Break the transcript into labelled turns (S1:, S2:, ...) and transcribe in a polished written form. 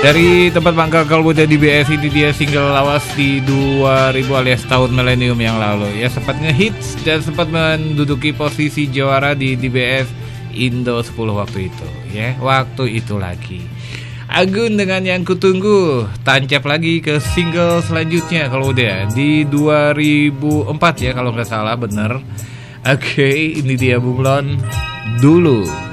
S1: Dari tempat mangkal kalbu di BS, ini dia single lawas di 2000 alias tahun milenium yang lalu. Ya sempat ngehits dan sempat menduduki posisi juara di DBS Indo 10 waktu itu. Ya, waktu itu lagi. Agun dengan yang kutunggu tancap lagi ke single selanjutnya kalau udah di 2004 ya kalau nggak salah bener. Oke, ini dia Bunglon dulu.